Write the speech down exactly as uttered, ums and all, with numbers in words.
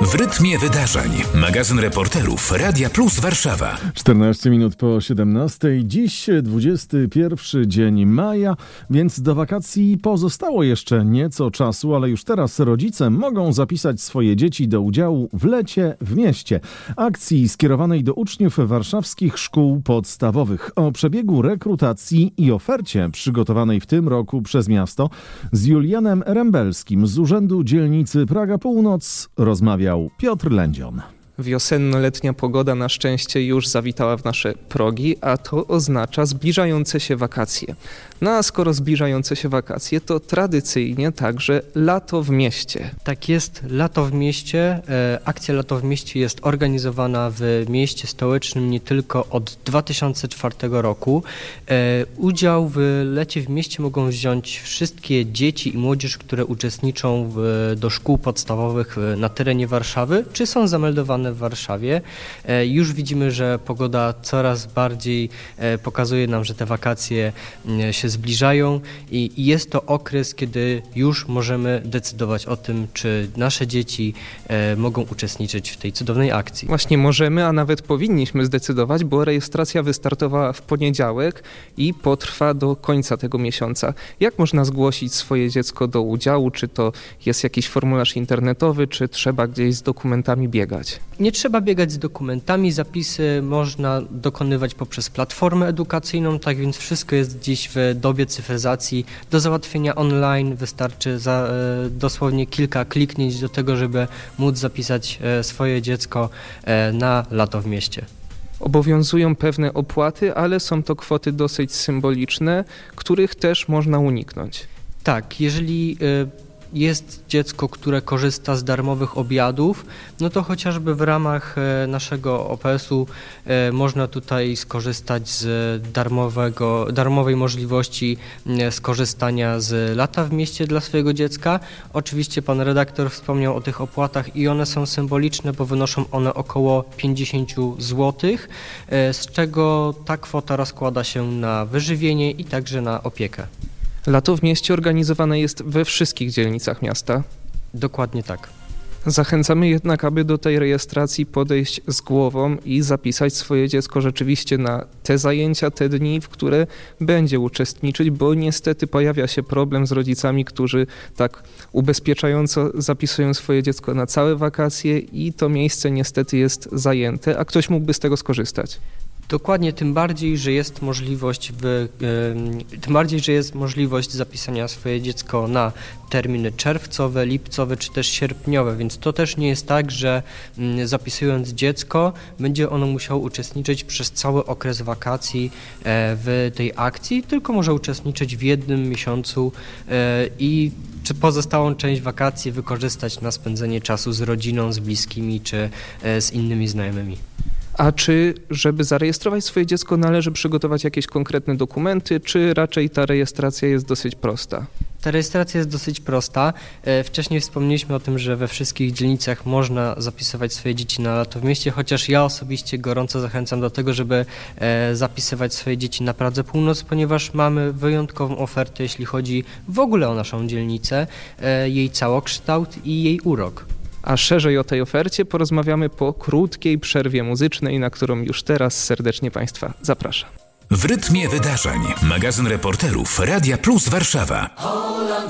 W rytmie wydarzeń. Magazyn reporterów Radia Plus Warszawa. czternaście minut po siedemnastej. Dziś dwudziesty pierwszy dzień maja, więc do wakacji pozostało jeszcze nieco czasu, ale już teraz rodzice mogą zapisać swoje dzieci do udziału w Lecie w mieście. Akcji skierowanej do uczniów warszawskich szkół podstawowych. O przebiegu rekrutacji i ofercie przygotowanej w tym roku przez miasto z Julianem Rembelskim z Urzędu Dzielnicy Praga Północ rozmawiał Piotr Lędzion. Wiosenno-letnia pogoda na szczęście już zawitała w nasze progi, a to oznacza zbliżające się wakacje. No a skoro zbliżające się wakacje, to tradycyjnie także lato w mieście. Tak jest, lato w mieście. Akcja Lato w mieście jest organizowana w mieście stołecznym nie tylko od dwa tysiące czwartego roku. Udział w Lecie w mieście mogą wziąć wszystkie dzieci i młodzież, które uczestniczą w, do szkół podstawowych na terenie Warszawy, czy są zameldowane w Warszawie. Już widzimy, że pogoda coraz bardziej pokazuje nam, że te wakacje się zbliżają i jest to okres, kiedy już możemy decydować o tym, czy nasze dzieci mogą uczestniczyć w tej cudownej akcji. Właśnie możemy, a nawet powinniśmy zdecydować, bo rejestracja wystartowała w poniedziałek i potrwa do końca tego miesiąca. Jak można zgłosić swoje dziecko do udziału? Czy to jest jakiś formularz internetowy, czy trzeba gdzieś z dokumentami biegać? Nie trzeba biegać z dokumentami, zapisy można dokonywać poprzez platformę edukacyjną, tak więc wszystko jest dziś w dobie cyfryzacji. Do załatwienia online wystarczy za, e, dosłownie kilka kliknięć do tego, żeby móc zapisać e, swoje dziecko e, na lato w mieście. Obowiązują pewne opłaty, ale są to kwoty dosyć symboliczne, których też można uniknąć. Tak, jeżeli e, jest dziecko, które korzysta z darmowych obiadów, no to chociażby w ramach naszego O P S-u można tutaj skorzystać z darmowego, darmowej możliwości skorzystania z lata w mieście dla swojego dziecka. Oczywiście pan redaktor wspomniał o tych opłatach i one są symboliczne, bo wynoszą one około pięćdziesiąt złotych, z czego ta kwota rozkłada się na wyżywienie i także na opiekę. Lato w mieście organizowane jest we wszystkich dzielnicach miasta. Dokładnie tak. Zachęcamy jednak, aby do tej rejestracji podejść z głową i zapisać swoje dziecko rzeczywiście na te zajęcia, te dni, w które będzie uczestniczyć, bo niestety pojawia się problem z rodzicami, którzy tak ubezpieczająco zapisują swoje dziecko na całe wakacje i to miejsce niestety jest zajęte, a ktoś mógłby z tego skorzystać. Dokładnie, tym bardziej, że jest możliwość w, yy, tym bardziej, że jest możliwość zapisania swoje dziecko na terminy czerwcowe, lipcowe czy też sierpniowe, więc to też nie jest tak, że yy, zapisując dziecko będzie ono musiało uczestniczyć przez cały okres wakacji yy, w tej akcji, tylko może uczestniczyć w jednym miesiącu yy, i czy pozostałą część wakacji wykorzystać na spędzenie czasu z rodziną, z bliskimi czy yy, z innymi znajomymi. A czy, żeby zarejestrować swoje dziecko, należy przygotować jakieś konkretne dokumenty, czy raczej ta rejestracja jest dosyć prosta? Ta rejestracja jest dosyć prosta. Wcześniej wspomnieliśmy o tym, że we wszystkich dzielnicach można zapisywać swoje dzieci na lato w mieście, chociaż ja osobiście gorąco zachęcam do tego, żeby zapisywać swoje dzieci na Pradze Północ, ponieważ mamy wyjątkową ofertę, jeśli chodzi w ogóle o naszą dzielnicę, jej całokształt i jej urok. A szerzej o tej ofercie porozmawiamy po krótkiej przerwie muzycznej, na którą już teraz serdecznie Państwa zapraszam. W rytmie wydarzeń. Magazyn reporterów Radia Plus Warszawa.